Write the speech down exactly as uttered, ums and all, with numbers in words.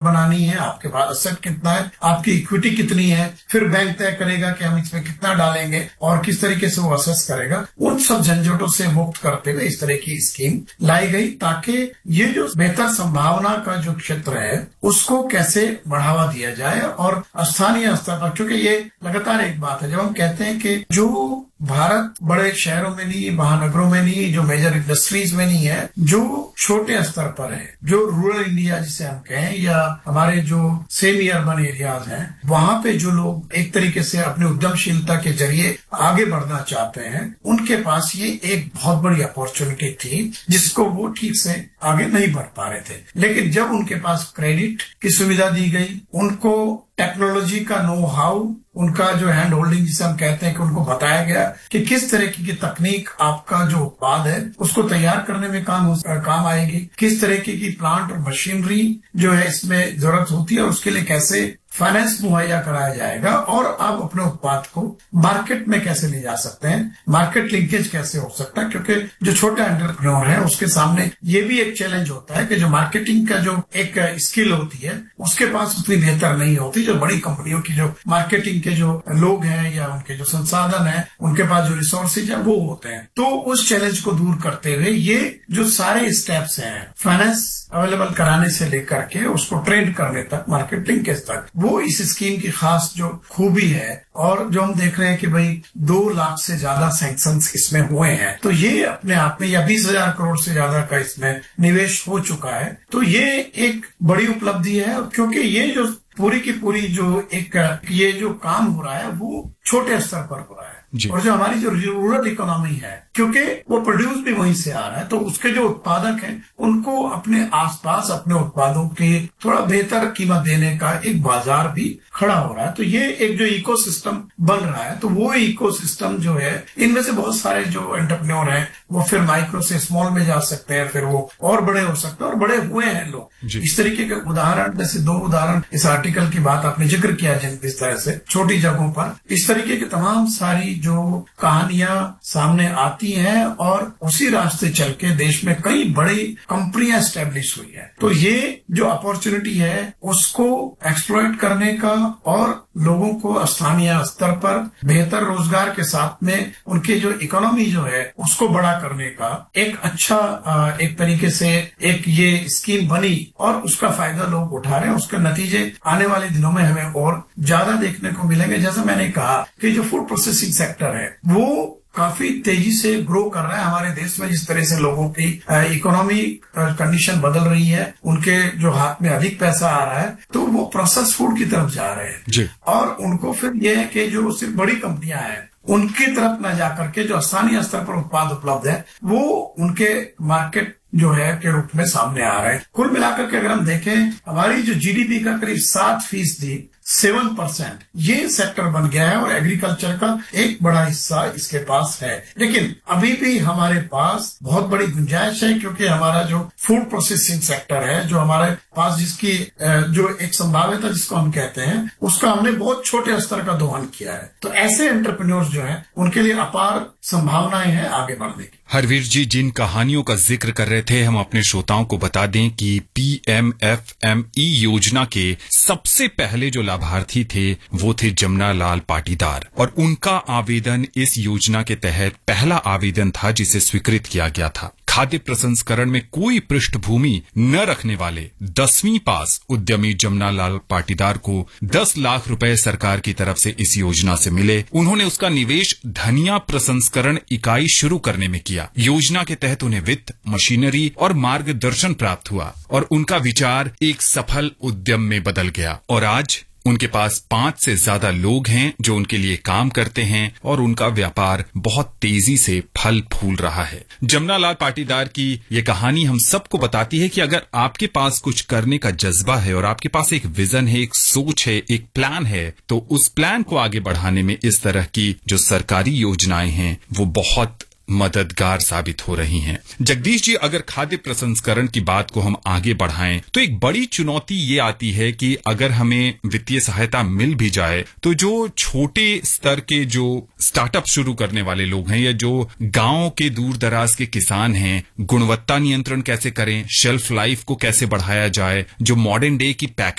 बनानी है, आपके पास असेट कितना है, आपकी इक्विटी कितनी है, फिर बैंक तय करेगा कि हम इसमें कितना डालेंगे और किस तरीके से वो असेस करेगा। उन सब झंझटों से मुक्त करते हुए इस तरह की स्कीम लाई गई ताकि ये जो बेहतर संभावना का जो क्षेत्र है उसको कैसे बढ़ावा दिया जाए और स्थानीय स्तर पर, क्योंकि ये लगातार एक बात है जब हम कहते हैं कि जो भारत बड़े शहरों में नहीं, महानगरों में नहीं, जो मेजर इंडस्ट्रीज में नहीं है, जो छोटे स्तर पर है, जो रूरल इंडिया जिसे हम कहें या हमारे जो सेमी अर्बन एरियाज हैं, वहां पे जो लोग एक तरीके से अपनी उद्यमशीलता के जरिए आगे बढ़ना चाहते हैं, उनके पास ये एक बहुत बड़ी अपॉर्चुनिटी थी जिसको वो ठीक से आगे नहीं बढ़ पा रहे थे। लेकिन जब उनके पास क्रेडिट की सुविधा दी गई, उनको टेक्नोलॉजी का नो हाउ, उनका जो हैंड होल्डिंग जिसे हम कहते हैं कि उनको बताया गया कि किस तरह की तकनीक आपका जो उत्पाद है उसको तैयार करने में काम हो, काम आएगी, किस तरह की प्लांट और मशीनरी जो है इसमें जरूरत होती है और उसके लिए कैसे फाइनेंस मुहैया कराया जाएगा और आप अपने उत्पाद को मार्केट में कैसे ले जा सकते हैं, मार्केट लिंकेज कैसे हो सकता है, क्योंकि जो छोटा एंटरप्रेन्योर है उसके सामने ये भी एक चैलेंज होता है कि जो मार्केटिंग का जो एक स्किल होती है उसके पास उतनी बेहतर नहीं होती। जो बड़ी कंपनियों की जो मार्केटिंग के जो लोग हैं या उनके जो संसाधन है, उनके पास जो रिसोर्सेज है वो होते हैं। तो उस चैलेंज को दूर करते हुए ये जो सारे स्टेप्स हैं, फाइनेंस अवेलेबल कराने से लेकर के उसको ट्रेंड करने तक, मार्केट लिंकेज तक, वो इस स्कीम की खास जो खूबी है। और जो हम देख रहे हैं कि भाई दो लाख से ज्यादा सैंक्शंस इसमें हुए हैं, तो ये अपने आप में, या बीस हजार करोड़ से ज्यादा का इसमें निवेश हो चुका है, तो ये एक बड़ी उपलब्धि है। क्योंकि ये जो पूरी की पूरी जो एक ये जो काम हो रहा है वो छोटे स्तर पर हो रहा है, और जो हमारी जो रूरल इकोनॉमी है, क्योंकि वो प्रोड्यूस भी वहीं से आ रहा है, तो उसके जो उत्पादक हैं उनको अपने आसपास अपने उत्पादों के थोड़ा बेहतर कीमत देने का एक बाजार भी खड़ा हो रहा है। तो ये एक जो इकोसिस्टम बन रहा है, तो वो इकोसिस्टम जो है, इनमें से बहुत सारे जो एंटरप्रेन्योर हैं वो फिर माइक्रो से स्मॉल में जा सकते हैं, फिर वो और बड़े हो सकते हैं और बड़े हुए हैं लोग। इस तरीके के उदाहरण, जैसे दो उदाहरण इस आर्टिकल की बात आपने जिक्र किया, जिस तरह से छोटी जगहों पर इस तरीके की तमाम सारी जो कहानियां सामने आती हैं और उसी रास्ते चल के देश में कई बड़ी कंपनियां एस्टेब्लिश हुई है। तो ये जो अपॉर्चुनिटी है उसको एक्सप्लॉइट करने का और लोगों को स्थानीय स्तर पर बेहतर रोजगार के साथ में उनके जो इकोनॉमी जो है उसको बड़ा करने का एक अच्छा एक तरीके से एक ये स्कीम बनी और उसका फायदा लोग उठा रहे हैं। उसके नतीजे आने वाले दिनों में हमें और ज्यादा देखने को मिलेंगे। जैसा मैंने कहा कि जो फूड प्रोसेसिंग सेक्टर है वो काफी तेजी से ग्रो कर रहा है हमारे देश में। जिस तरह से लोगों की इकोनॉमी कंडीशन बदल रही है, उनके जो हाथ में अधिक पैसा आ रहा है, तो वो प्रोसेस फूड की तरफ जा रहे हैं। और उनको फिर यह है कि जो सिर्फ बड़ी कंपनियां हैं उनकी तरफ न जाकर के जो स्थानीय स्तर पर उत्पाद उपलब्ध है वो उनके मार्केट जो है के रूप में सामने आ रहे हैं। कुल मिलाकर के अगर हम देखें, हमारी जो जीडीपी का करीब सात फीसदी सेवन परसेंट ये सेक्टर बन गया है और एग्रीकल्चर का एक बड़ा हिस्सा इसके पास है। लेकिन अभी भी हमारे पास बहुत बड़ी गुंजाइश है, क्योंकि हमारा जो फूड प्रोसेसिंग सेक्टर है, जो हमारे पास जिसकी जो एक संभाव्यता जिसको हम कहते हैं, उसका हमने बहुत छोटे स्तर का दोहन किया है। तो ऐसे एंटरप्रेन्योर्स जो हैं उनके लिए अपार संभावनाएं हैं आगे बढ़ने की। हरवीर जी, जिन कहानियों का जिक्र कर रहे थे, हम अपने श्रोताओं को बता दें कि P M F M E योजना के सबसे पहले जो लाभार्थी थे वो थे जमुना लाल पाटीदार, और उनका आवेदन इस योजना के तहत पहला आवेदन था जिसे स्वीकृत किया गया था। खाद्य प्रसंस्करण में कोई पृष्ठभूमि न रखने वाले दसवीं पास उद्यमी जमुना लाल पाटीदार को दस लाख रुपए सरकार की तरफ से इस योजना से मिले। उन्होंने उसका निवेश धनिया प्रसंस्करण इकाई शुरू करने में किया। योजना के तहत उन्हें वित्त, मशीनरी और मार्गदर्शन प्राप्त हुआ और उनका विचार एक सफल उद्यम में बदल गया, और आज उनके पास पांच से ज्यादा लोग हैं जो उनके लिए काम करते हैं और उनका व्यापार बहुत तेजी से फल फूल रहा है। जमुना लाल पाटीदार की ये कहानी हम सबको बताती है कि अगर आपके पास कुछ करने का जज्बा है और आपके पास एक विजन है, एक सोच है, एक प्लान है, तो उस प्लान को आगे बढ़ाने में इस तरह की जो सरकारी योजनाएं हैं वो बहुत मददगार साबित हो रही हैं। जगदीश जी, अगर खाद्य प्रसंस्करण की बात को हम आगे बढ़ाएं तो एक बड़ी चुनौती ये आती है कि अगर हमें वित्तीय सहायता मिल भी जाए तो जो छोटे स्तर के जो स्टार्टअप शुरू करने वाले लोग हैं या जो गांव के दूर दराज के किसान हैं, गुणवत्ता नियंत्रण कैसे करें, शेल्फ लाइफ को कैसे बढ़ाया जाए, जो मॉडर्न डे की पैकेज